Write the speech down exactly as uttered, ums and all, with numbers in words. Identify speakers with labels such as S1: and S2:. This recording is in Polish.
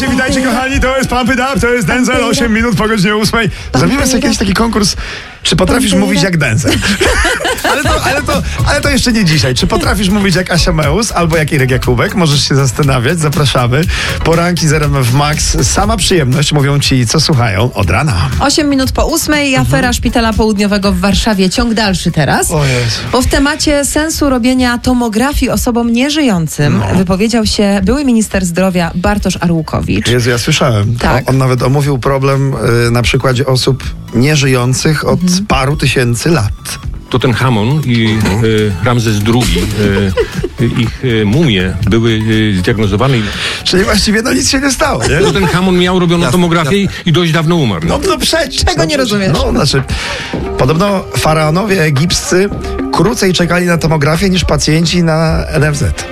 S1: Witajcie, witajcie kochani, to jest Pump It Up, to jest Denzel, osiem minut po godzinie ósmej. Zrobimy sobie jakiś taki konkurs, czy potrafisz mówić jak Denzel? ale, to, ale, to, ale to jeszcze nie dzisiaj. Czy potrafisz mówić jak Asia Meus albo jak Irek Jakubek? Możesz się zastanawiać, zapraszamy. Poranki z R M F Max, sama przyjemność, mówią ci, co słuchają od rana.
S2: osiem minut po ósmej, afera mhm. Szpitala Południowego w Warszawie, ciąg dalszy teraz.
S1: O Jezu.
S2: Bo w temacie sensu robienia tomografii osobom nieżyjącym no. wypowiedział się były minister zdrowia Bartosz Arłukowicz.
S1: Jezu, ja słyszałem.
S2: Tak.
S1: O, on nawet omówił problem y, na przykładzie osób nieżyjących od mhm. paru tysięcy lat.
S3: Tutenhamon i y, Ramzes drugi, y, ich y, mumie były y, zdiagnozowane.
S1: Czyli właściwie no nic się nie stało, nie?
S3: Tutenhamon miał robioną
S1: ja,
S3: tomografię
S1: ja.
S3: i dość dawno umarł.
S1: No, no przecież.
S2: Czego
S1: no,
S2: nie rozumiesz?
S1: No, znaczy, podobno faraonowie egipscy krócej czekali na tomografię niż pacjenci na N F Z.